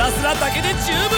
たすらだけで十分